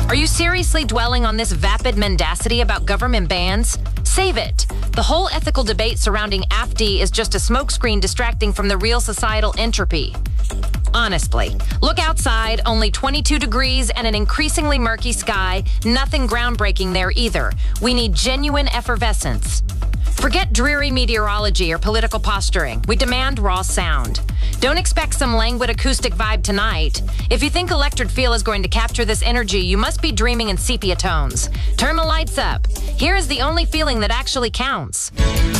Are you seriously dwelling on this vapid mendacity about government bans? Save it. The whole ethical debate surrounding AFD is just a smokescreen distracting from the real societal entropy. Honestly, look outside, only 22 degrees and an increasingly murky sky. Nothing groundbreaking there either. We need genuine effervescence. Forget dreary meteorology or political posturing. We demand raw sound. Don't expect some languid acoustic vibe tonight. If you think Electric Feel is going to capture this energy, you must be dreaming in sepia tones. Turn the lights up. Here is the only feeling that actually counts.